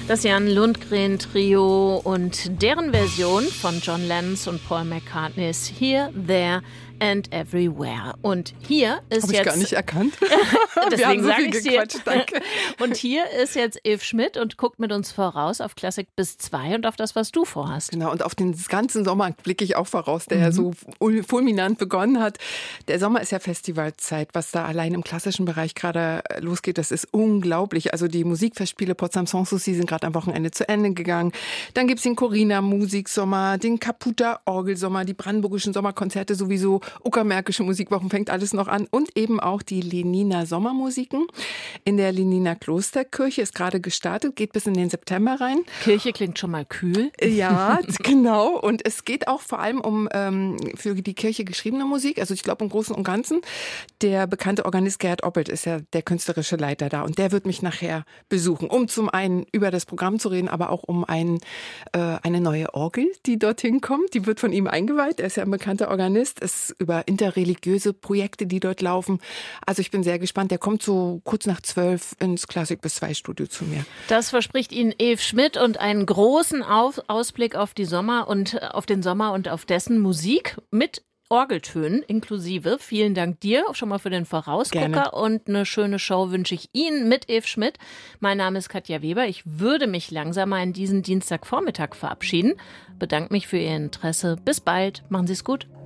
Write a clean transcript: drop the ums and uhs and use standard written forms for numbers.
Das Jan Lundgren Trio und deren Version von John Lennons und Paul McCartneys Here, There and Everywhere. Und hier ist Hab jetzt... ich gar nicht erkannt. Deswegen sage ich dir. Danke. Und hier ist jetzt Eve Schmidt und guckt mit uns voraus auf Klassik bis 2 und auf das, was du vorhast. Genau, und auf den ganzen Sommer blicke ich auch voraus, der ja so fulminant begonnen hat. Der Sommer ist ja Festivalzeit. Was da allein im klassischen Bereich gerade losgeht, das ist unglaublich. Also die Musikfestspiele Potsdam Sanssouci sind gerade am Wochenende zu Ende gegangen. Dann gibt es den Corina Musiksommer, den Kaputa Orgelsommer, die brandenburgischen Sommerkonzerte sowieso, Uckermärkische Musikwochen fängt alles noch an und eben auch die Leniner Sommermusiken. In der Leniner Klosterkirche ist gerade gestartet, geht bis in den September rein. Kirche klingt schon mal kühl. Ja, genau. Und es geht auch vor allem um für die Kirche geschriebene Musik. Also ich glaube im Großen und Ganzen. Der bekannte Organist Gerhard Oppelt ist ja der künstlerische Leiter da. Und der wird mich nachher besuchen, um zum einen über das Programm zu reden, aber auch um eine neue Orgel, die dorthin kommt. Die wird von ihm eingeweiht. Er ist ja ein bekannter Organist. Es über interreligiöse Projekte, die dort laufen. Also ich bin sehr gespannt. Der kommt so kurz nach 12 ins Klassik bis 2 Studio zu mir. Das verspricht Ihnen Eve Schmidt und einen großen Ausblick auf die Sommer und auf den Sommer und auf dessen Musik mit Orgeltönen inklusive. Vielen Dank dir schon mal für den Vorausgucker. Gerne. Und eine schöne Show wünsche ich Ihnen mit Eve Schmidt. Mein Name ist Katja Weber. Ich würde mich langsam mal in diesen Dienstagvormittag verabschieden. Bedanke mich für Ihr Interesse. Bis bald. Machen Sie es gut.